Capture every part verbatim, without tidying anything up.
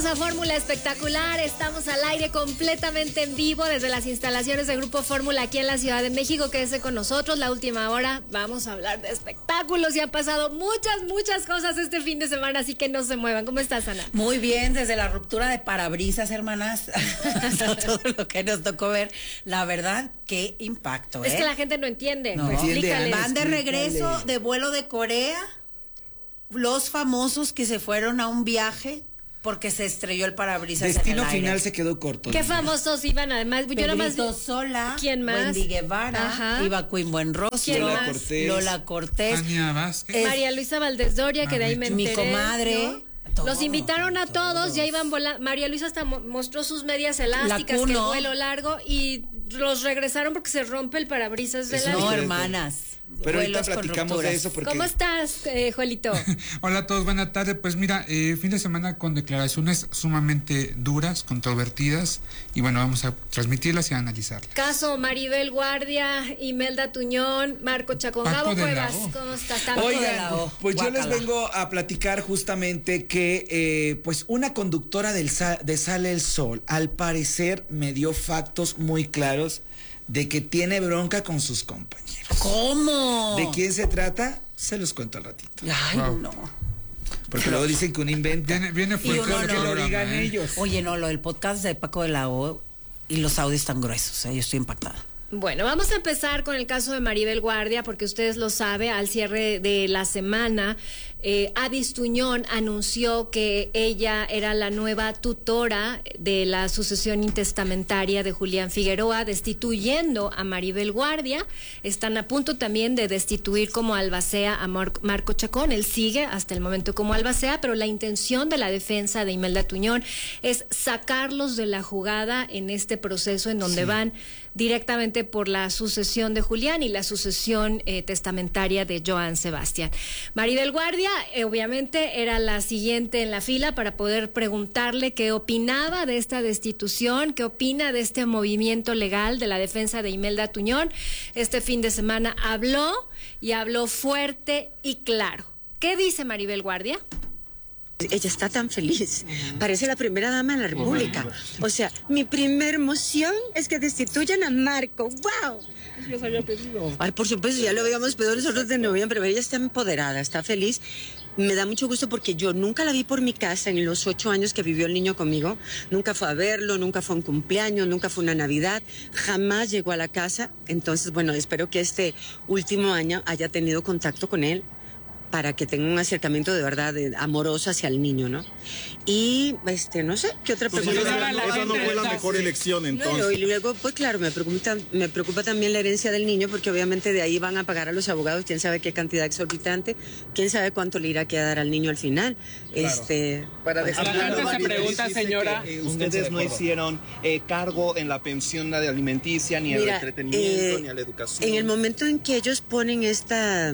A Fórmula Espectacular, estamos al aire completamente en vivo desde las instalaciones de Grupo Fórmula aquí en la Ciudad de México. Quédese con nosotros, la última hora vamos a hablar de espectáculos y han pasado muchas, muchas cosas este fin de semana, así que no se muevan. ¿Cómo estás, Ana? Muy bien, desde la ruptura de parabrisas, hermanas, todo lo que nos tocó ver, la verdad, qué impacto, ¿eh? Es que la gente no entiende, no. Pues, explícales. Van de regreso Explícale. de vuelo de Corea, los famosos que se fueron a un viaje porque se estrelló el parabrisas. Destino en el final aire. se quedó corto. ¿Qué famosos iban además? Yo nada más. Pedrito Sola, ¿Quién más? Wendy Guevara, Ajá. Iba Queen Buenrostro, ¿Quién Lola más? Cortés. Lola Cortés, Tania Vázquez. Es- María Luisa Valdés Doria, que de ahí me mi enteré. comadre. ¿no? Todo, Los invitaron a todos, todos. ya iban volando. María Luisa hasta mo- mostró sus medias elásticas, que el Cuno. vuelo largo, y los regresaron porque se rompe el parabrisas de Es la. un No, diferente. hermanas. Pero ahorita vuelos con platicamos de rupturas. eso porque ¿Cómo estás, eh, Joelito? Hola a todos, buenas tardes. Pues mira, eh, fin de semana con declaraciones sumamente duras, controvertidas, y bueno, vamos a transmitirlas y a analizarlas. Caso Maribel Guardia, Imelda Tuñón, Marco Chacón, Paco Gabo de la Cuevas. O. ¿Cómo estás? Tanto de Oigan, la O, pues yo les guácala. vengo a platicar justamente que eh, pues una conductora del Sa- de Sale el Sol al parecer me dio factos muy claros de que tiene bronca con sus compañeros. ¿Cómo? ¿De quién se trata? Se los cuento al ratito. Ay, Wow. no. Porque luego dicen que uno inventa. Viene, viene Y fuerte uno el no. que lo programa, digan ¿eh? ellos. Oye, no, lo del podcast de Paco de la O y los audios tan gruesos, ¿eh? Yo estoy impactada. Bueno, vamos a empezar con el caso de Maribel Guardia, porque ustedes lo saben, al cierre de la semana, eh, Adis Tuñón anunció que ella era la nueva tutora de la sucesión intestamentaria de Julián Figueroa, destituyendo a Maribel Guardia. Están a punto también de destituir como albacea a Mar- Marco Chacón. Él sigue hasta el momento como albacea, pero la intención de la defensa de Imelda Tuñón es sacarlos de la jugada en este proceso en donde Sí. van directamente por la sucesión de Julián y la sucesión eh, testamentaria de Joan Sebastián. Maribel Guardia, eh, obviamente, era la siguiente en la fila para poder preguntarle qué opinaba de esta destitución, qué opina de este movimiento legal de la defensa de Imelda Tuñón. Este fin de semana habló y habló fuerte y claro. ¿Qué dice Maribel Guardia? Ella está tan feliz. Parece la primera dama de la República. O sea, mi primer emoción es que destituyan a Marco. ¡Wow! Ya se había pedido. Ay, por supuesto, ya lo habíamos pedido nosotros de noviembre, pero ella está empoderada, está feliz. Me da mucho gusto porque yo nunca la vi por mi casa en los ocho años que vivió el niño conmigo. Nunca fue a verlo, nunca fue un cumpleaños, nunca fue una Navidad. Jamás llegó a la casa. Entonces, bueno, espero que este último año haya tenido contacto con él, para que tenga un acercamiento de verdad de, amoroso hacia el niño, ¿no? Y, este, no sé, ¿qué otra Pues pregunta? esa, Esa, esa no fue la mejor elección, Claro, entonces. y luego, pues claro, me preocupa, me preocupa también la herencia del niño, porque obviamente de ahí van a pagar a los abogados, quién sabe qué cantidad exorbitante, quién sabe cuánto le irá a quedar al niño al final. Este, Para Hablando de esa pregunta, señora. que, eh, ustedes no hicieron eh, cargo en la pensión de alimenticia, ni el mira, entretenimiento, eh, ni a la educación. en el momento en que ellos ponen esta,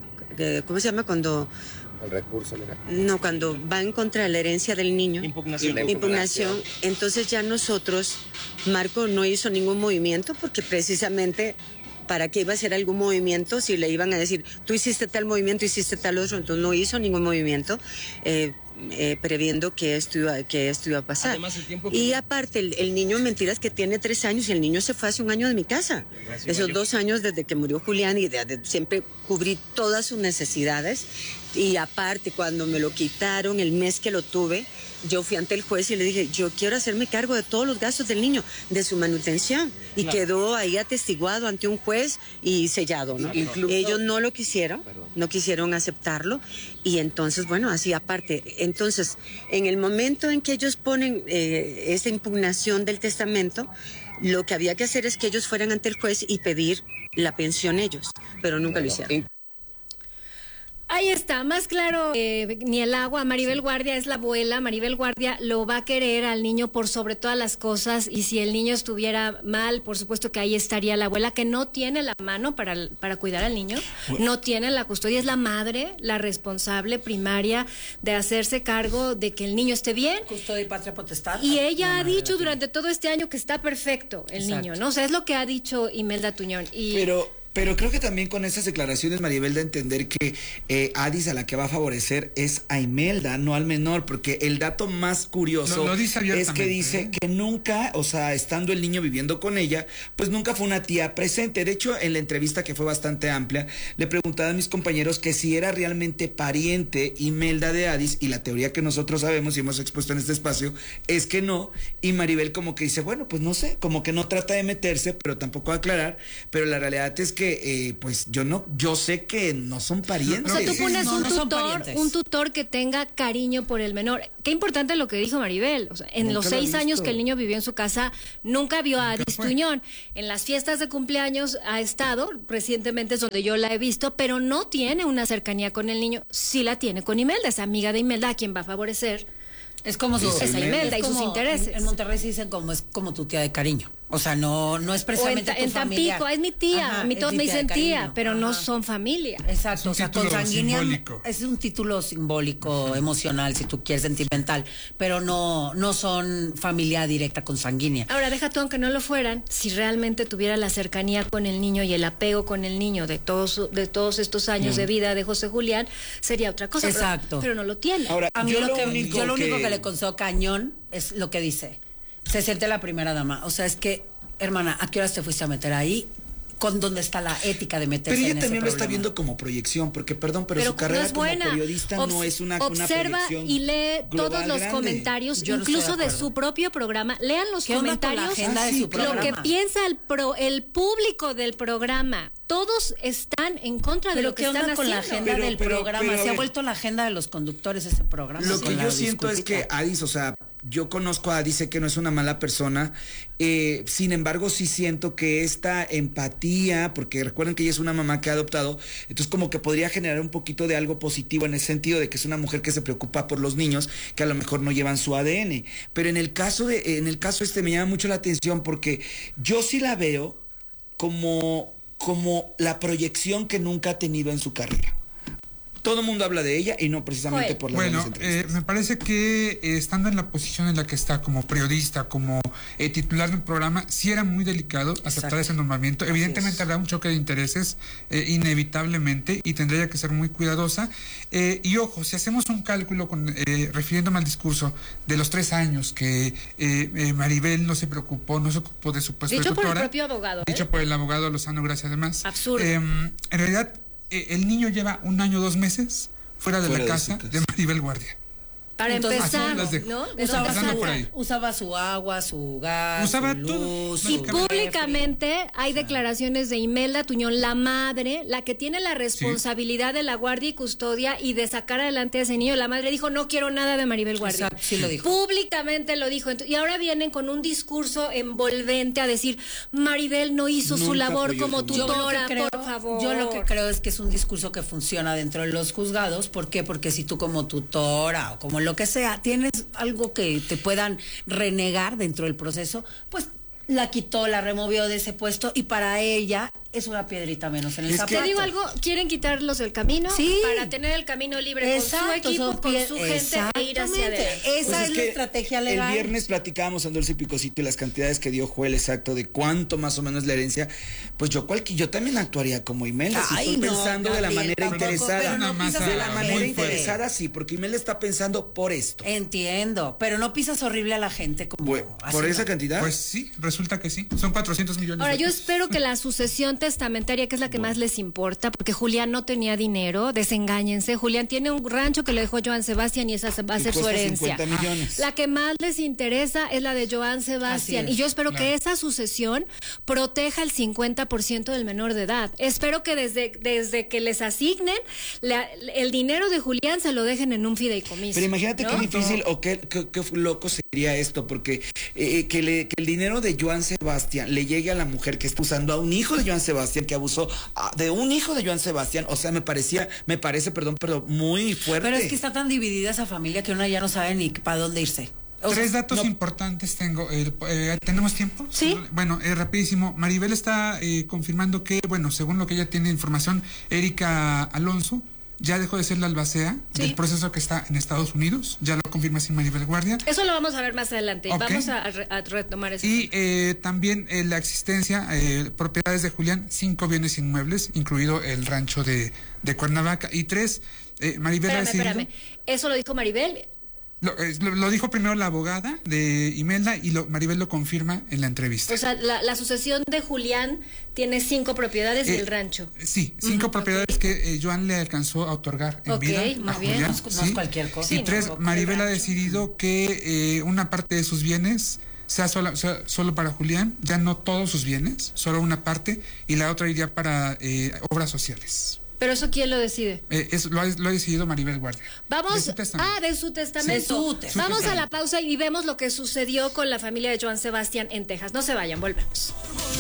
eh, ¿cómo se llama? Cuando... El recurso legal. No, cuando va en contra de la herencia del niño. Impugnación. Impugnación. Entonces ya nosotros, Marco no hizo ningún movimiento porque precisamente para qué iba a hacer algún movimiento si le iban a decir, tú hiciste tal movimiento, hiciste tal otro, entonces no hizo ningún movimiento. Eh, eh, previendo que esto iba, que esto iba a pasar. Además, el tiempo que- Y aparte, el, el niño, mentiras, que tiene tres años y el niño se fue hace un año de mi casa. Esos dos años desde que murió Julián y de- de- siempre cubrí todas sus necesidades. Y aparte, cuando me lo quitaron, el mes que lo tuve, yo fui ante el juez y le dije, yo quiero hacerme cargo de todos los gastos del niño, de su manutención. Y quedó ahí atestiguado ante un juez y sellado, ¿no? Incluso- Ellos no lo quisieron, no quisieron aceptarlo. Y entonces, bueno, así aparte. Entonces, en el momento en que ellos ponen eh, esa impugnación del testamento, lo que había que hacer es que ellos fueran ante el juez y pedir la pensión ellos, pero nunca lo hicieron. Ahí está, más claro eh, ni el agua. Maribel Guardia es la abuela. Maribel Guardia lo va a querer al niño por sobre todas las cosas, y si el niño estuviera mal, por supuesto que ahí estaría la abuela, que no tiene la mano para, para cuidar al niño, no tiene la custodia, es la madre la responsable primaria de hacerse cargo de que el niño esté bien. Custodia y patria potestad. Y ella La ha madre dicho la tiene. durante todo este año que está perfecto el Exacto. niño, ¿no? O sea, es lo que ha dicho Imelda Tuñón. Y Pero Pero creo que también con esas declaraciones, Maribel, de entender que eh, Addis a la que va a favorecer es a Imelda, no al menor, porque el dato más curioso lo, lo dice es que dice ¿eh? que nunca, o sea, estando el niño viviendo con ella, pues nunca fue una tía presente. De hecho, en la entrevista, que fue bastante amplia, le preguntaban a mis compañeros que si era realmente pariente Imelda de Addis, y la teoría que nosotros sabemos y hemos expuesto en este espacio es que no, y Maribel como que dice, bueno, pues no sé, como que no trata de meterse, pero tampoco aclarar, pero la realidad es que que eh, pues yo no, yo sé que no son parientes. O sea, tú pones No, un no son tutor, parientes. un tutor que tenga cariño por el menor. Qué importante lo que dijo Maribel. O sea, en Nunca los lo he seis años visto. que el niño vivió en su casa, nunca vio a Nunca Addis fue. Tuñón. En las fiestas de cumpleaños ha estado, recientemente es donde yo la he visto, pero no tiene una cercanía con el niño. Sí la tiene con Imelda, es amiga de Imelda, a quien va a favorecer. Es como su... Es a Imelda y sus como- intereses. En, en Monterrey se dicen como es como tu tía de cariño. O sea, no, no es O en, precisamente Ta- tu en familiar. Tampico, es mi tía, Ajá, a mí es todos mi me tía de dicen tía, cariño. pero no Ajá. son familia. Exacto, Es un o sea, título consanguínea simbólico. es un título simbólico, emocional, si tú quieres, sentimental, pero no, no son familia directa consanguínea. Ahora, deja tú, aunque no lo fueran, si realmente tuviera la cercanía con el niño y el apego con el niño de todos, de todos estos años de vida de José Julián, sería otra cosa. pero- Exacto. Pero, no lo tiene. Ahora, A mí yo lo, lo que, único yo lo único que- que le concedo cañón es lo que dice. Se siente la primera dama. O sea, es que, hermana, ¿a qué horas te fuiste a meter ahí? ¿Con dónde está la ética de meterse Pero ella en ese también lo está problema? viendo como proyección, porque perdón, pero, Pero su carrera no es buena. como periodista no Obs- es una, una Observa proyección y lee todos global los grande. comentarios, Yo no estoy incluso de de, acuerdo. su propio programa. Lean los ¿Qué onda con la comentarios, agenda Ah, de sí, su claro. lo que programa? piensa el pro, el público del programa. Todos están en contra de Pero lo que ¿qué están onda con la haciendo. agenda Pero- del pero- programa? pero, a Se ha ver. vuelto la agenda de los conductores ese programa. Lo con que la yo siento es que disculpita. Addis, o sea, yo conozco a Addis, sé que no es una mala persona, eh, sin embargo sí siento que esta empatía, porque recuerden que ella es una mamá que ha adoptado, entonces como que podría generar un poquito de algo positivo en el sentido de que es una mujer que se preocupa por los niños que a lo mejor no llevan su A D N. Pero en el caso de, en el caso este me llama mucho la atención porque yo sí la veo como, como la proyección que nunca ha tenido en su carrera. Todo el mundo habla de ella y no precisamente Joel. por las Bueno, grandes eh, entrevistas. me parece que eh, estando en la posición en la que está como periodista, como eh, titular del programa, sí era muy delicado aceptar Exacto. ese nombramiento. Así Evidentemente es. habrá un choque de intereses eh, inevitablemente y tendría que ser muy cuidadosa. Eh, y ojo, si hacemos un cálculo con, eh, refiriéndome al discurso de los tres años que eh, eh, Maribel no se preocupó, no se ocupó de su puesto Dicho de por el tutora, propio abogado. ¿eh? dicho por el abogado Lozano, gracias además. Absurdo. Eh, en realidad, eh, el niño lleva un año, dos meses fuera de Fuera la de su casa casa. de Maribel Guardia. Para Entonces, empezar, así las dejo. ¿no? ¿De Usaba, dónde Empezando su, por saca? ahí. usaba su agua, su gas, Usaba su todo. luz, Y su públicamente hay declaraciones de Imelda Tuñón, la madre, la que tiene la responsabilidad de la guardia y custodia y de sacar adelante a ese niño. La madre dijo, no quiero nada de Maribel Guardia. Exacto, sí lo dijo. Públicamente lo dijo. Ent- Y ahora vienen con un discurso envolvente a decir, Maribel no hizo su Nunca labor apoyó como su Yo lo que tutora, creo- por favor. Yo lo que creo es que es un discurso que funciona dentro de los juzgados. ¿Por qué? Porque si tú como tutora o como lo que sea tienes algo que te puedan renegar dentro del proceso, pues la quitó, la removió de ese puesto y para ella es una piedrita menos en el Es que- zapato. Te digo algo, quieren quitarlos del camino Sí. para tener el camino libre Exacto, con su equipo, son con pie- su gente e ir hacia Exactamente. adelante. Esa Pues es, la que estrategia legal. El viernes platicábamos en Dulce y Picosito y las cantidades que dio Joel exacto de cuánto más o menos la herencia. Pues yo cualquier, yo también actuaría como Imelda. Si Ay, estoy no, pensando de la Gabriel, manera tampoco, interesada. pero no pisas de a la la manera muy interesada, sí, porque Imelda está pensando por esto. Entiendo, pero no pisas horrible a la gente como Bu- ¿Por así, esa ¿no? cantidad? Pues sí, resulta que sí. Son cuatrocientos millones Ahora, de yo pesos. espero que la sucesión testamentaria, que es la que más les importa, porque Julián no tenía dinero, desengáñense. Julián tiene un rancho que le dejó Joan Sebastián y esa va a Y ser su cuesta herencia. cincuenta millones. La que más les interesa es la de Joan Sebastián. Así es, Y yo espero claro. que esa sucesión proteja el cincuenta por ciento del menor de edad. Espero que desde, desde que les asignen, la- el dinero de Julián se lo dejen en un fideicomiso. Pero imagínate ¿no? qué difícil o qué, qué, qué loco sería esto, porque eh, que, le- que el dinero de Joan Sebastián le llegue a la mujer que está usando a un hijo de Joan Sebastián, que abusó ah, de un hijo de Joan Sebastián, o sea, me parecía, me parece, perdón, perdón, muy fuerte. Pero es que está tan dividida esa familia que uno ya no sabe ni para dónde irse. O sea, Tres datos no- importantes tengo. Eh, eh, ¿Tenemos tiempo? Sí. Bueno, eh, rapidísimo. Maribel está eh, confirmando que, bueno, según lo que ella tiene información, Erika Alonso ya dejó de ser la albacea Sí. del proceso que está en Estados Unidos, ya lo confirma así Maribel Guardia. Eso lo vamos a ver más adelante. Ok. Vamos a, a retomar eso. Y eh, también eh, la existencia, eh, propiedades de Julián, cinco bienes inmuebles, incluido el rancho de, de Cuernavaca. Y tres, eh, Maribel Espérame, ha decidido... espérame. ¿Eso lo dijo Maribel? Lo, eh, lo, lo dijo primero la abogada de Imelda y lo, Maribel lo confirma en la entrevista. O sea, la, la sucesión de Julián tiene cinco propiedades y Eh, el rancho. Sí, cinco Ujú, propiedades ok. que eh, Joan le alcanzó a otorgar en Ok, vida muy a bien. Julián. No es- no es cualquier cosa. Y Sí, tres, no, Maribel el ha rancho. decidido que eh, una parte de sus bienes sea, sola- sea solo para Julián, ya no todos sus bienes, solo una parte, y la otra iría para eh, obras sociales. ¿Pero eso quién lo decide? Eh, eso lo, ha, lo ha decidido Maribel Guardia. Vamos, De su testamento. ah, de su testamento. Sí, de su testamento. Vamos a la pausa y vemos lo que sucedió con la familia de Joan Sebastián en Texas. No se vayan, volvemos.